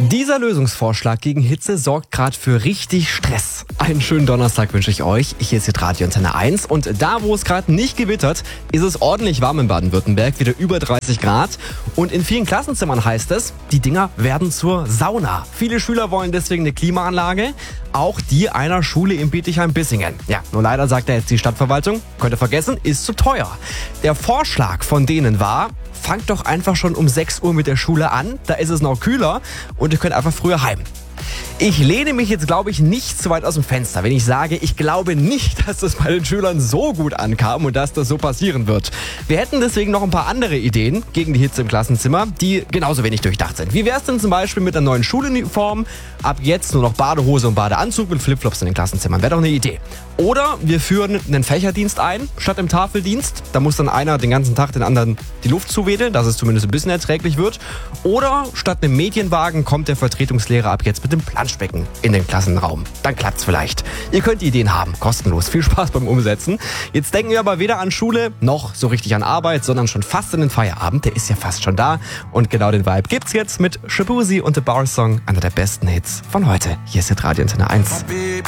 Dieser Lösungsvorschlag gegen Hitze sorgt gerade für richtig Stress. Einen schönen Donnerstag wünsche ich euch. Hier ist jetzt Radio Antenne 1 und da, wo es gerade nicht gewittert, ist es ordentlich warm in Baden-Württemberg, wieder über 30 Grad. Und in vielen Klassenzimmern heißt es, die Dinger werden zur Sauna. Viele Schüler wollen deswegen eine Klimaanlage, auch die einer Schule in Bietigheim-Bissingen. Ja, nur leider sagt ja jetzt die Stadtverwaltung, könnt ihr vergessen, ist zu teuer. Der Vorschlag von denen war, fangt doch einfach schon um 6 Uhr mit der Schule an, da ist es noch kühler und ihr könnt einfach früher heim. Ich lehne mich jetzt, glaube ich, nicht zu weit aus dem Fenster, wenn ich sage, ich glaube nicht, dass das bei den Schülern so gut ankam und dass das so passieren wird. Wir hätten deswegen noch ein paar andere Ideen gegen die Hitze im Klassenzimmer, die genauso wenig durchdacht sind. Wie wäre es denn zum Beispiel mit einer neuen Schuluniform? Ab jetzt nur noch Badehose und Badeanzug mit Flipflops in den Klassenzimmern. Wäre doch eine Idee. Oder wir führen einen Fächerdienst ein, statt im Tafeldienst. Da muss dann einer den ganzen Tag den anderen die Luft zuwedeln, dass es zumindest ein bisschen erträglich wird. Oder statt einem Medienwagen kommt der Vertretungslehrer ab jetzt mit dem Planschbecken in den Klassenraum. Dann klappt's vielleicht. Ihr könnt Ideen haben, kostenlos. Viel Spaß beim Umsetzen. Jetzt denken wir aber weder an Schule noch so richtig an Arbeit, sondern schon fast in den Feierabend. Der ist ja fast schon da. Und genau den Vibe gibt's jetzt mit Shaboozey und The Bar Song, einer der besten Hits von heute. Hier ist jetzt Radio Antenne 1.